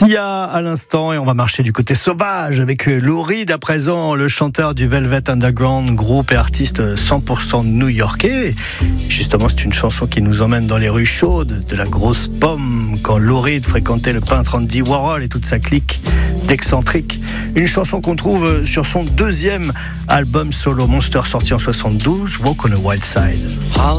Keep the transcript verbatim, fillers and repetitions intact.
Sia à l'instant, et on va marcher du côté sauvage avec Lou Reed à présent, le chanteur du Velvet Underground, groupe et artiste cent pour cent new-yorkais. Justement, c'est une chanson qui nous emmène dans les rues chaudes de la grosse pomme quand Lou Reed fréquentait le peintre Andy Warhol et toute sa clique d'excentriques. Une chanson qu'on trouve sur son deuxième album solo Monster sorti en soixante-douze, Walk on the Wild Side.